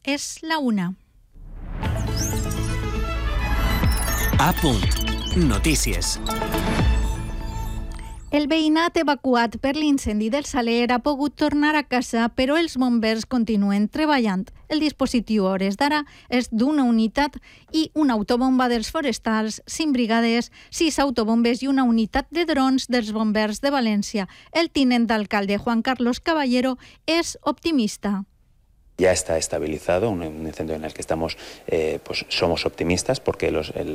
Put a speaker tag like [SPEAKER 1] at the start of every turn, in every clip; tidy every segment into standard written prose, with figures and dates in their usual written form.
[SPEAKER 1] És la 1.
[SPEAKER 2] A punt. Notícies.
[SPEAKER 1] El veïnat evacuat per l'incendi del Saler ha pogut tornar a casa, però els bombers continuen treballant. El dispositiu a hores d'ara és d'una unitat i una autobomba dels forestals, 5 brigades, 6 autobombes i una unitat de drons dels bombers de València. El tinent d'alcalde Juan Carlos Caballero és optimista.
[SPEAKER 3] Ya está estabilizado, un incendio en el que estamos, somos optimistas porque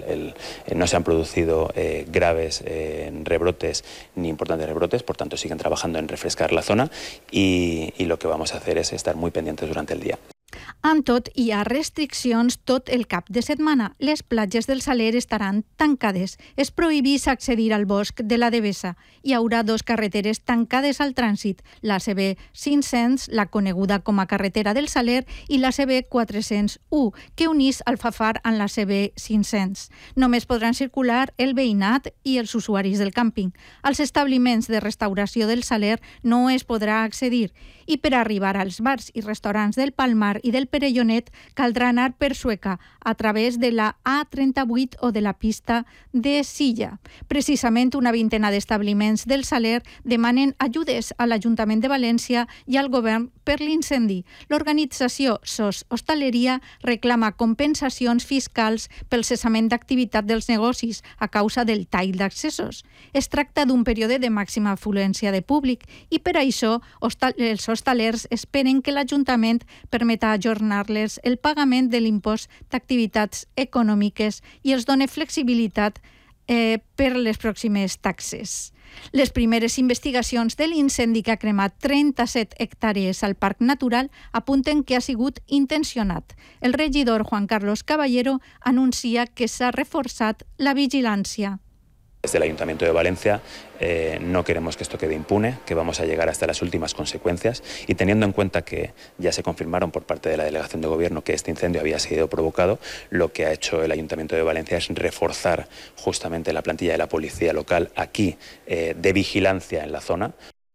[SPEAKER 3] no se han producido graves rebrotes ni importantes rebrotes, por tanto siguen trabajando en refrescar la zona y lo que vamos a hacer es estar muy pendientes durante el día.
[SPEAKER 1] Amb tot, hi ha restriccions tot el cap de setmana. Les platges del Saler estaran tancades. Es prohibís accedir al bosc de la Devesa. Hi haurà 2 carreteres tancades al trànsit, la CB 500, la coneguda com a carretera del Saler, i la CB 401, que unís Alfafar amb la CB 500. Només podran circular el veïnat i els usuaris del càmping. Als establiments de restauració del Saler no es podrà accedir, i per arribar als bars i restaurants del Palmar i del Perellonet caldrà anar per Sueca a través de la A38 o de la pista de Silla. Precisament una vintena d'establiments del Saler demanen ajudes a l'Ajuntament de València i al govern per l'incendi. L'organització SOS Hostaleria reclama compensacions fiscals pel cessament d'activitat dels negocis a causa del tall d'accessos. Es tracta d'un període de màxima afluència de públic i per això els hostalers esperen que l'Ajuntament permeta ajornar-les el pagament de l'impost d'activitats econòmiques i els doni flexibilitat per les pròximes taxes. Les primeres investigacions de l'incendi que ha cremat 37 hectàrees al Parc Natural apunten que ha sigut intencionat. El regidor Juan Carlos Caballero anuncia que s'ha reforçat la vigilància.
[SPEAKER 3] Desde el Ayuntamiento de Valencia no queremos que esto quede impune, que vamos a llegar hasta las últimas consecuencias y teniendo en cuenta que ya se confirmaron por parte de la Delegación de Gobierno que este incendio había sido provocado, lo que ha hecho el Ayuntamiento de Valencia es reforzar justamente la plantilla de la policía local aquí de vigilancia en la zona.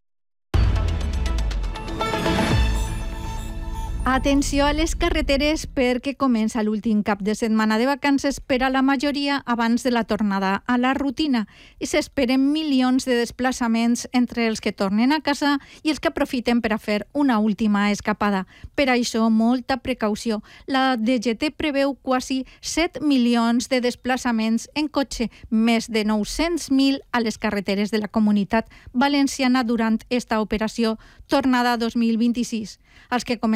[SPEAKER 1] Atenció a les carreteres perquè comença l'últim cap de setmana de vacances per a la majoria abans de la tornada a la rutina i s'esperen milions de desplaçaments entre els que tornen a casa i els que aprofiten per a fer una última escapada. Per això, molta precaució. La DGT preveu quasi 7 milions de desplaçaments en cotxe, més de 900.000 a les carreteres de la Comunitat Valenciana durant esta operació Tornada 2026. Els que